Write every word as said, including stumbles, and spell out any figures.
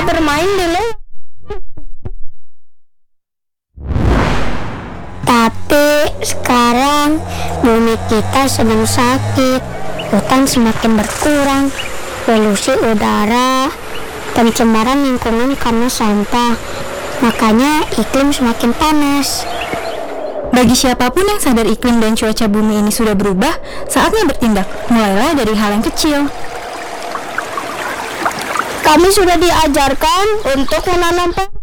bermain dulu. Tapi sekarang bumi kita sedang sakit, hutan semakin berkurang, polusi udara, pencemaran lingkungan karena sampah, makanya iklim semakin panas. Bagi siapapun yang sadar iklim dan cuaca bumi ini sudah berubah, saatnya bertindak, mulailah dari hal yang kecil. Kami sudah diajarkan untuk menanam pohon.